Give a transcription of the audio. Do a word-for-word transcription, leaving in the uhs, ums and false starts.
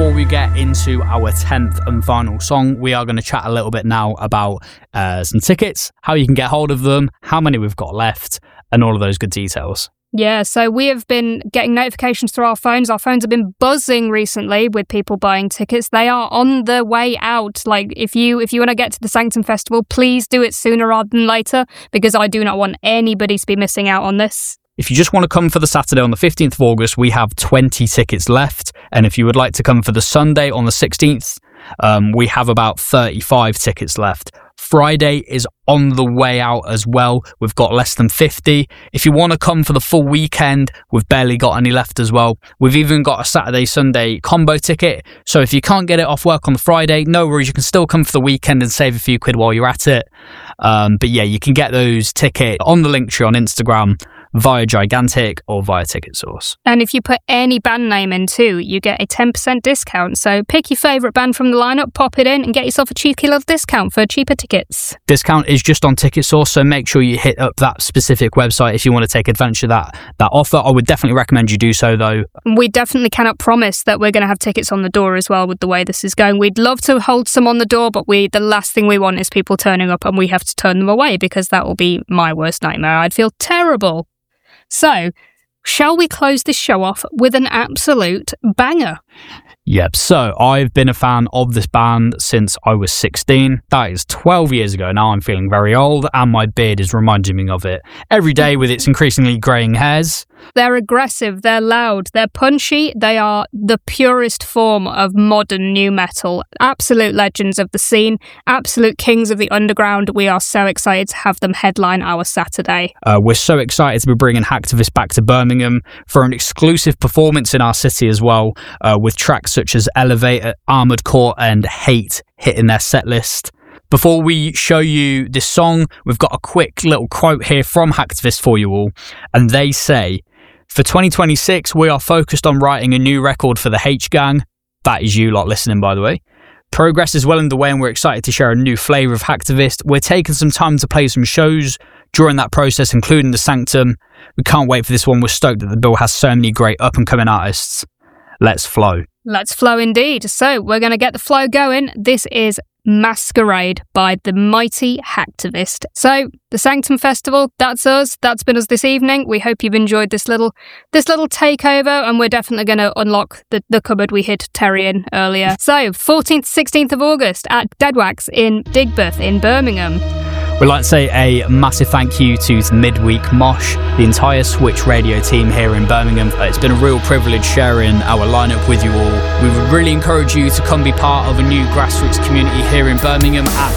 before we get into our tenth and final song, we are going to chat a little bit now about uh, some tickets, how you can get hold of them, how many we've got left, and all of those good details. Yeah, so we have been getting notifications through our phones. Our phones have been buzzing recently with people buying tickets. They are on the way out. Like, if you if you want to get to the Sanctum Festival, please do it sooner rather than later, because I do not want anybody to be missing out on this. If you just want to come for the Saturday on the fifteenth of August, we have twenty tickets left. And if you would like to come for the Sunday on the sixteenth, um, we have about thirty-five tickets left. Friday is on the way out as well. We've got less than fifty. If you want to come for the full weekend, we've barely got any left as well. We've even got a Saturday-Sunday combo ticket. So if you can't get it off work on the Friday, no worries. You can still come for the weekend and save a few quid while you're at it. Um, but yeah, you can get those tickets on the Linktree on Instagram, via Gigantic or via Ticket Source. And if you put any band name in too, you get a ten percent discount. So pick your favourite band from the lineup, pop it in and get yourself a cheeky little discount for cheaper tickets. Discount is just on Ticket Source, so make sure you hit up that specific website if you want to take advantage of that, that offer. I would definitely recommend you do so though. We definitely cannot promise that we're going to have tickets on the door as well with the way this is going. We'd love to hold some on the door, but we the last thing we want is people turning up and we have to turn them away, because that will be my worst nightmare. I'd feel terrible. So, shall we close this show off with an absolute banger? Yep, so I've been a fan of this band since I was sixteen. That is twelve years ago. Now I'm feeling very old and my beard is reminding me of it every day with its increasingly greying hairs. They're aggressive, they're loud, they're punchy, they are the purest form of modern nu metal. Absolute legends of the scene, absolute kings of the underground. We are so excited to have them headline our Saturday. Uh, we're so excited to be bringing Hacktivist back to Birmingham for an exclusive performance in our city as well, uh, with tracks such as Elevator, Armoured Core and Hate hitting their set list. Before we show you this song, we've got a quick little quote here from Hacktivist for you all, and they say, "For twenty twenty-six, we are focused on writing a new record for the H-Gang." That is you lot listening, by the way. Progress is well underway and we're excited to share a new flavour of Hacktivist. We're taking some time to play some shows during that process, including the Sanctum. We can't wait for this one. We're stoked that the bill has so many great up-and-coming artists. Let's flow. Let's flow indeed. So we're going to get the flow going. This is Masquerade by the mighty Hacktivist. So the Sanctum Festival, that's us. That's been us this evening. We hope you've enjoyed this little this little takeover, and we're definitely going to unlock the, the cupboard we hid Terry in earlier. So fourteenth, sixteenth of August at Deadwax in Digbeth in Birmingham. We'd like to say a massive thank you to the Midweek Mosh, the entire Switch Radio team here in Birmingham. It's been a real privilege sharing our lineup with you all. We would really encourage you to come be part of a new grassroots community here in Birmingham at